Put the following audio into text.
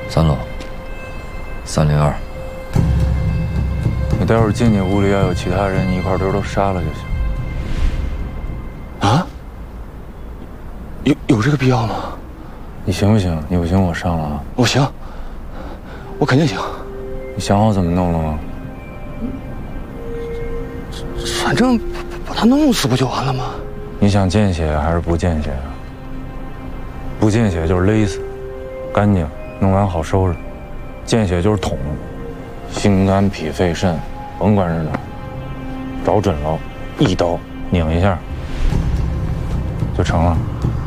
3楼，302。 你待会儿进去，屋里要有其他人，你一块都杀了就行。 啊？有这个必要吗？ 你行不行？你不行，我上了啊。 我行，我肯定行。 你想好怎么弄了吗？ 反正把他弄死不就完了吗？ 你想见血还是不见血啊？不见血就是勒死，干净，弄完好收拾；见血就是捅，心肝脾肺肾，甭管是哪儿，找准了，一刀拧一下就成了。